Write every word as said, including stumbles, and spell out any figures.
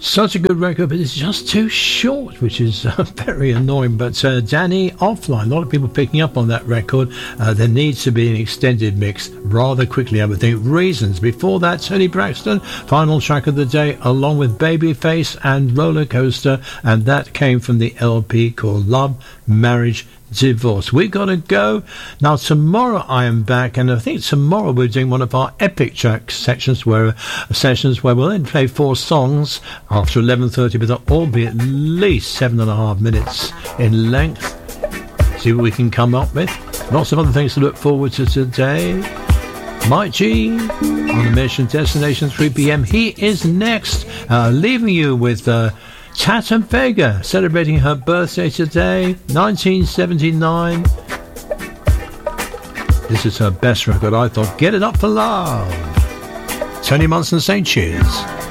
Such a good record, but it's just too short, which is uh, very annoying. But uh, Danny Offline, a lot of people picking up on that record. Uh, there needs to be an extended mix rather quickly, I would think. Reasons. Before that, Tony Braxton, final track of the day, along with Babyface and Roller Coaster, and that came from the L P called Love, Marriage, Divorce. We gotta go now. Tomorrow I am back, and I think tomorrow we're doing one of our epic track sections where uh, sessions where we'll then play four songs after eleven thirty, but they'll all be at least seven and a half minutes in length. See what we can come up with. Lots of other things to look forward to today. Mike G on a mission, destination three p.m. He is next, uh, leaving you with uh, Tata Vega, celebrating her birthday today, nineteen seventy-nine. This is her best record, I thought. Get It Up for Love. Tony Munson saying cheers.